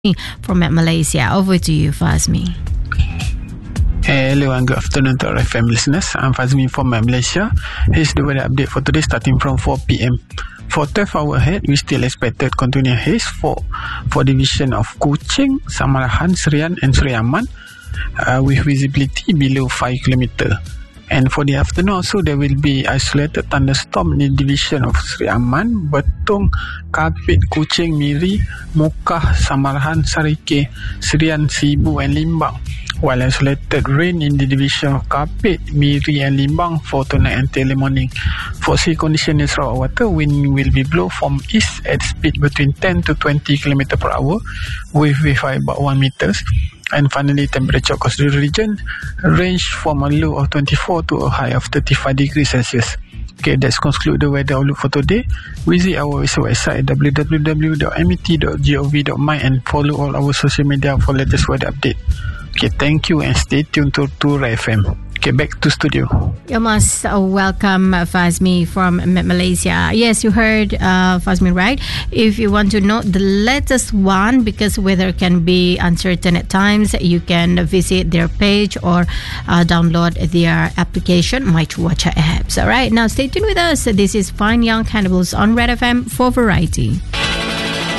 from Malaysia. Over to you, Fazmi. Hello and good afternoon to our FM listeners. I'm Fazmi from Malaysia. Here's the weather update for today starting from 4 p.m. For 12 hours ahead, we still expected continued haze for division of Kuching, Samarahan, Serian and Seri Aman with visibility below 5 km. And for the afternoon also, there will be isolated thunderstorm in the division of Seri Aman, Betung, Kapit, Kuching, Miri, Mukah, Samarahan, Sarike, Serian, Sibu and Limbang. While isolated rain in the division of Kapit, Miri and Limbang for tonight and early morning. For sea condition in Sarawak water, wind will be blow from east at speed between 10 to 20 km per hour with wave height about 1 meters. And finally, temperature across the region range from a low of 24 to a high of 35 degrees Celsius. Okay, that's conclude the weather outlook for today. Visit our website www.met.gov.my and follow all our social media for latest weather update. Okay, thank you and stay tuned to Rai FM. Okay, back to studio. You're most welcome, Fazmi from Malaysia. Yes, you heard Fazmi, right? If you want to know the latest one, because weather can be uncertain at times, you can visit their page or download their application, My TruWatcher apps. All right, now stay tuned with us. This is Fine Young Cannibals on Red FM for Variety.